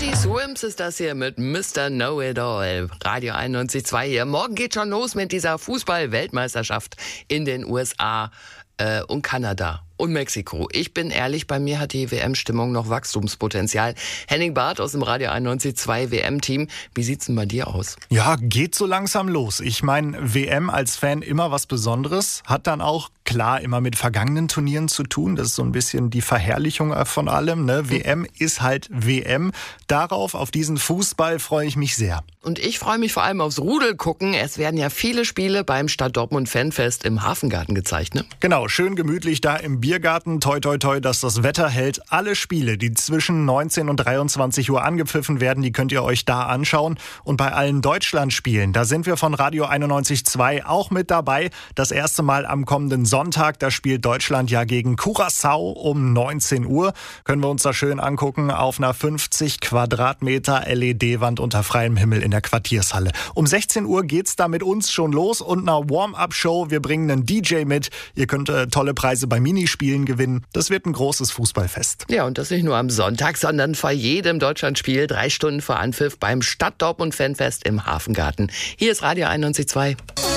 Swims ist das hier mit Mr. Know-It-All. Radio 91.2 hier. Morgen geht schon los mit dieser Fußball-Weltmeisterschaft in den USA und Kanada und Mexiko. Ich bin ehrlich, bei mir hat die WM-Stimmung noch Wachstumspotenzial. Henning Barth aus dem Radio 91.2 WM-Team. Wie sieht's denn bei dir aus? Ja, geht so langsam los. Ich meine, WM als Fan immer was Besonderes. Hat dann auch, klar, immer mit vergangenen Turnieren zu tun. Das ist so ein bisschen die Verherrlichung von allem. Ne? WM ist halt WM. Darauf, auf diesen Fußball freue ich mich sehr. Und ich freue mich vor allem aufs Rudel gucken. Es werden ja viele Spiele beim Stadt Dortmund Fanfest im Hafengarten gezeigt, ne? Genau, schön gemütlich da im Biergarten. Toi, toi, toi, dass das Wetter hält. Alle Spiele, die zwischen 19 und 23 Uhr angepfiffen werden, die könnt ihr euch da anschauen. Und bei allen Deutschlandspielen, da sind wir von Radio 91.2 auch mit dabei. Das erste Mal am kommenden Sonntag, da spielt Deutschland ja gegen Curaçao um 19 Uhr. Können wir uns da schön angucken auf einer 50 Quadratmeter LED-Wand unter freiem Himmel in der Quartiershalle. Um 16 Uhr geht's da mit uns schon los und einer Warm-Up-Show. Wir bringen einen DJ mit. Ihr könnt tolle Preise bei Minispielen gewinnen. Das wird ein großes Fußballfest. Ja, und das nicht nur am Sonntag, sondern vor jedem Deutschlandspiel 3 Stunden vor Anpfiff beim Stadt Dortmund Fanfest im Hafengarten. Hier ist Radio 91.2.